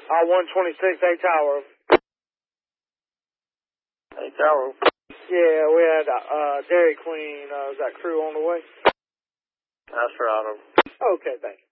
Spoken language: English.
126 A Tower. A Tower. Yeah, we had Dairy Queen, is that crew on the way? That's right. Okay, thanks.